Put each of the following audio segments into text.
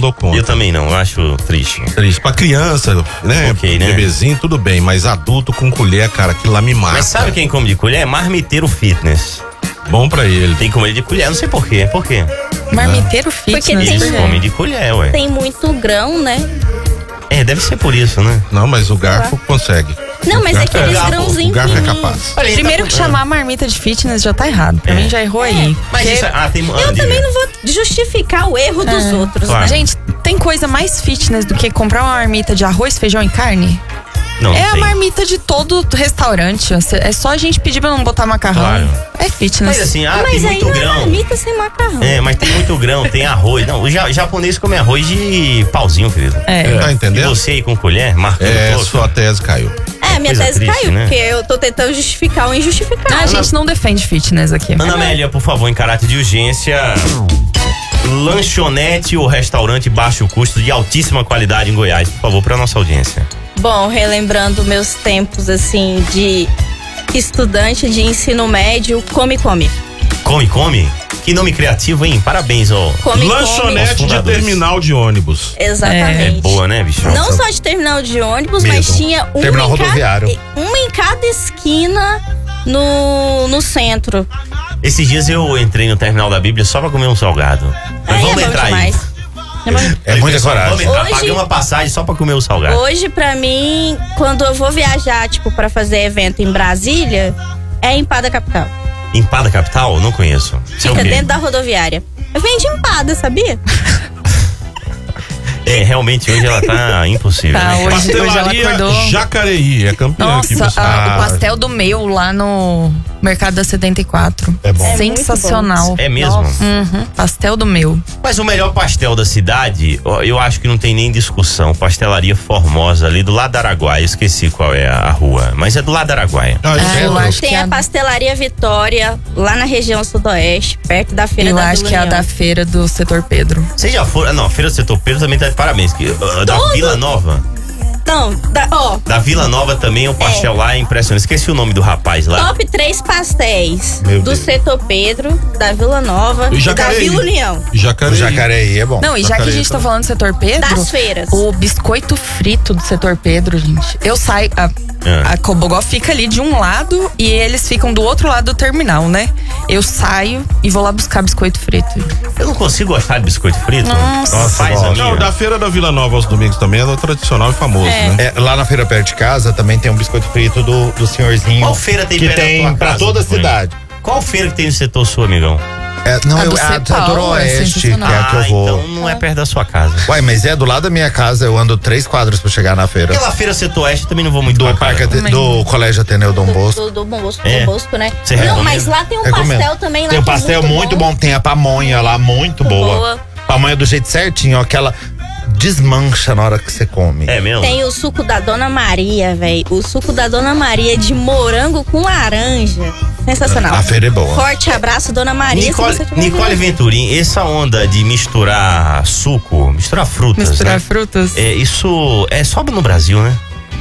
dou conta. Eu também não, eu acho triste. Triste. Pra criança, né? Ok, né? Bebezinho, tudo bem, mas adulto com colher, cara, aquilo lá me mata. Mas sabe quem come de colher? É marmiteiro fitness. Bom pra ele. Tem que comer de colher, não sei por quê. Por quê? Marmiteiro fitness. Porque tem- Eles comem de colher, ué. Tem muito grão, né? É, deve ser por isso, né? Não, mas o garfo consegue. Não, mas é aqueles O grãozinhos garfo é fininhos. capaz. Olha, Primeiro que chamar a marmita de fitness já tá errado. Pra mim já errou aí. Mas Porque- isso, tem Eu também não vou justificar o erro dos outros, Claro. né? Gente, tem coisa mais fitness do que comprar uma marmita de arroz, feijão e carne? Não É a tem. marmita de todo restaurante. É só a gente pedir pra não botar macarrão. Claro. É fitness. Mas assim, tem Mas aí muito não é grão. marmita sem macarrão. É, mas tem muito grão, tem arroz. Não, o japonês come arroz de pauzinho, querido. Tá E entendendo? você aí com colher, marcando todo. Sua tese caiu. É, minha coisa tese triste, caiu, né? porque eu tô tentando justificar o injustificável. A gente não defende fitness aqui. Ana Amélia, por favor, em caráter de urgência, lanchonete ou restaurante baixo custo de altíssima qualidade em Goiás, por favor, pra nossa audiência. Bom, relembrando meus tempos, assim, de estudante de ensino médio, come. Come? Que nome criativo, hein? Parabéns, ó. Come. Lanchonete de fundadores. terminal de ônibus. Exatamente. É boa, né, bicho? Não só de terminal de ônibus, Mesmo. mas tinha Terminal rodoviário. uma em cada esquina no centro. Esses dias eu entrei no terminal da Bíblia só pra comer um salgado. Mas Aí vamos é bom entrar demais. aí. É muita Pessoal, coragem. Vamos entrar, Hoje- paguei uma passagem só pra comer o salgado. Hoje, pra mim, quando eu vou viajar, tipo, pra fazer evento em Brasília, é empada capital. Empada Capital? Não conheço. Isso é o Fica quê? dentro da rodoviária. Vende empada, sabia? É, realmente hoje ela tá impossível. Tá, né? hoje ela Pastelaria acordou. Jacareí, é campeã aqui, Nossa, pessoal. o pastel do meu lá no Mercado da 74. É bom. É Sensacional. É mesmo? Uhum, pastel do meu. Mas o melhor pastel da cidade, ó, eu acho que não tem nem discussão. Pastelaria Formosa, ali do lado da Araguaia. Esqueci qual é a rua, mas é do lado da Araguaia. Eu acho que Tem a pastelaria Vitória, lá na região sudoeste, perto da Feira eu da acho Vila que é a União. da feira do Setor Pedro. Vocês já foram? Não, a Feira do Setor Pedro também tá de parabéns. Da Vila Nova. Não, Da Vila Nova também, o pastel lá é impressionante. Esqueci o nome do rapaz lá. top 3 pastéis Meu do Deus. Setor Pedro, da Vila Nova E e da Jacareí. Vila União. O Jacareí. Jacareí é bom. Não, e já que a Jacareí gente tá também. falando do Setor Pedro, Das feiras. o biscoito frito do Setor Pedro, gente. Eu saio. A Cobogó fica ali de um lado e eles ficam do outro lado do terminal, né? Eu saio e vou lá buscar biscoito frito. Eu não consigo gostar de biscoito frito. Nossa. Faz a minha. Não, da Feira da Vila Nova aos domingos também é tradicional e famoso, né? É, lá na feira perto de casa também tem um biscoito frito do senhorzinho. Qual feira tem que perto da tem tua pra casa, toda a Mãe? cidade. Qual feira que tem no setor sul, amigão? Não, A do a Cepal, Setor é Oeste, que é sensacional. a que eu vou. Então não é perto da sua casa. Uai, mas é do lado da minha casa, eu ando 3 quadras pra chegar na feira. Aquela feira setor oeste também não vou muito Do pra parque cá, não. do Colégio Ateneu Dom Bosco. Do Bom Bosco, É. Dom Bosco, né? Você Não, recomenda? mas lá tem um Recomendo. pastel também lá Tem um que é pastel muito bom, tem a pamonha lá, muito boa. boa. Pamonha do jeito certinho, ó, que ela desmancha na hora que você come. É mesmo? Tem o suco da Dona Maria, velho. O suco da Dona Maria de morango com laranja. Sensacional. A feira é boa. Forte abraço, Dona Maria. Nicole, se você tiver Nicole Venturim, essa onda de misturar suco, misturar frutas, Misturar né? frutas? Isso é só no Brasil, né?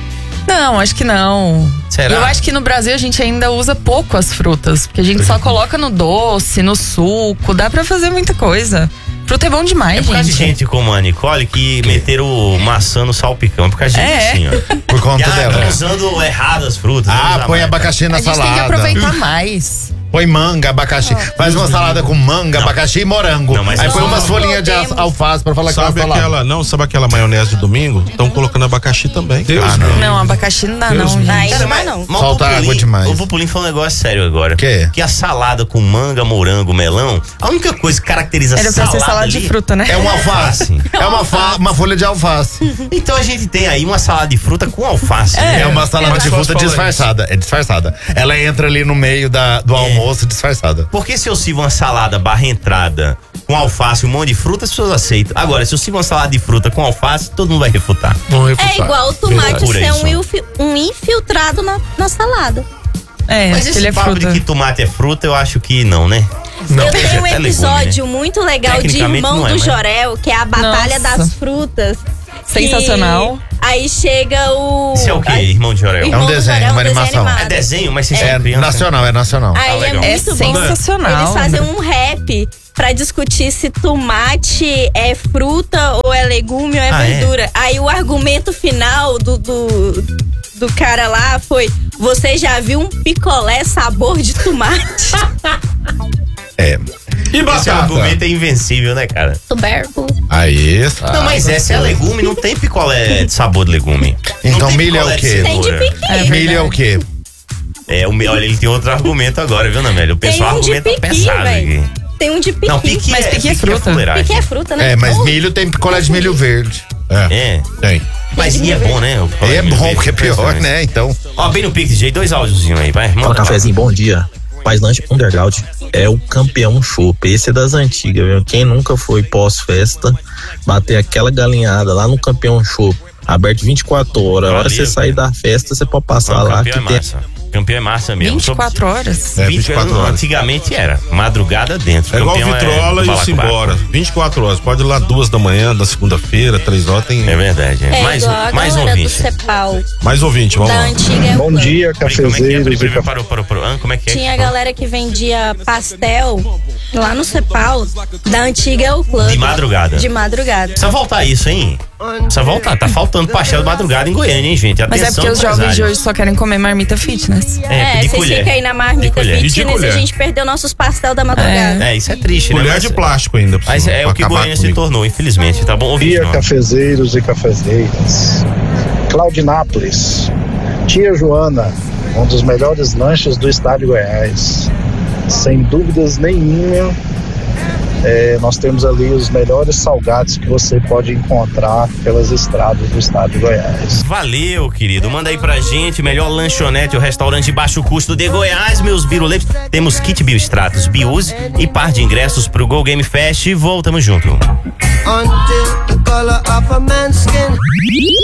Não, acho que não. Será? Eu acho que no Brasil a gente ainda usa pouco as frutas. Porque a gente só coloca no doce, no suco. Dá pra fazer muita coisa. Fruta é bom demais, É por causa de gente. gente como a Nicole que meteram maçã no salpicão. É por causa de gente assim, ó. Por conta Ah, dela. estão usando errado as frutas. Ah, vamos usar põe mais. abacaxi na A gente tem que salada. aproveitar mais. Põe manga, abacaxi. Faz uma salada com manga, abacaxi e morango. Não, mas Aí não põe umas podemos. folhinhas de alface pra falar que é uma Sabe salada. sabe aquela maionese de domingo? Estão colocando abacaxi também. Ah, não. Não, abacaxi não dá, Deus não, me gente. Aí Cara, não dá, não. mas Falta o Pupulim- água demais. O Pupulim foi um negócio sério agora. Quê? Que a salada com manga, morango, melão, a única coisa que caracteriza a Era pra salada ser salada ali de fruta, né? É um alface. É uma folha de alface. Então a gente tem aí uma salada de fruta com alface. É uma salada Mas de só fruta as folhas. disfarçada. É disfarçada. Ela entra ali no meio do almoço disfarçada. Porque se eu sirvo uma salada barra entrada com alface e um monte de fruta, as pessoas aceitam. Agora, se eu sirvo uma salada de fruta com alface, todo mundo vai refutar. É igual o tomate Verdade. ser Isso. um infiltrado na salada. É, Mas porque esse ele é papo fruta. de que tomate é fruta, eu acho que não, né? Eu tenho um É legume, episódio muito legal de Tecnicamente Irmão não é, do mas- Jorel, que é a Batalha Nossa. das Frutas. Sensacional. Que Aí chega o... Isso é o quê, Irmão de Jorel? Irmão É um do desenho, Jorel, uma um desenho animação. animado. É desenho, mas vocês É são criança. nacional, é nacional. Aí é legal. É muito bom. sensacional. Eles fazem um rap pra discutir se tomate é fruta ou é legume ou é verdura. Aí o argumento final do cara lá foi: você já viu um picolé sabor de tomate? E batata? Esse argumento é invencível, né, cara? Tubérculo. Aí. Não, mas essa é legume, não tem picolé de sabor de legume. Então milho é o quê? Tem de piqui. Milho é o quê? Olha, ele tem outro argumento agora, viu, Namélia? O pessoal Tem um de argumenta piqui, pesado véio. aqui. Tem um de piqui. Não, piqui Mas piqui é fruta. fuleiragem. Piqui é fruta, né? Mas milho tem picolé de milho verde. Tem. Mas e é bom, né? O picolé É de milho bom, verde, porque é pior, impressionante. né? Então. Ó, bem no Pix, DJ, 2 áudiozinhos aí, vai. Fala, cafezinho, bom dia. Paz Lanche Underground é o campeão chopp. Esse é das antigas, viu? Quem nunca foi pós-festa, bater aquela galinhada lá no campeão chopp, aberto 24 horas. A hora que você sair da festa, você pode passar lá. Campeão é massa. Campeão é massa mesmo. 24 horas? 24 horas. Antigamente era. Madrugada dentro. É igual Campeão vitrola do e o Simbora. 24 horas. Pode ir lá 2 da manhã, da segunda-feira, 3 horas tem. É verdade. Mais igual a um galera do ouvinte. Cepal. Mais ouvinte, vamos Da lá. antiga é o Bom clã. dia, cafezeiros e café. Parou. Como é que é? Tinha a galera que vendia pastel lá no Cepal. Da antiga é o clã. De madrugada. De madrugada. Precisa voltar isso, hein? Precisa voltar. Tá faltando pastel de madrugada em Goiânia, hein, gente? Mas é Atenção, porque os jovens de empresários. hoje só querem comer marmita fitness. De Vocês colher. ficam aí na marmita De colher. E de fitness e colher. a gente perdeu nossos pastel da madrugada. Isso é triste, né? Colher Mas- de plástico ainda. por Mas cima, é pra o que acabar Goiânia se comigo. tornou, infelizmente. Tá bom? Bom Ouvinte, dia, não. cafezeiros e cafezeiras. Claudinápolis. Tia Joana, um dos melhores lanches do estado de Goiás. Sem dúvidas nenhuma, nós temos ali os melhores salgados que você pode encontrar pelas estradas do estado de Goiás. Valeu, querido. Manda aí pra gente, melhor lanchonete, o restaurante de baixo custo de Goiás, meus biruleiros. Temos kit biostratos, biuse e par de ingressos pro Go Game Fest. E voltamos junto. Until the color of a man's skin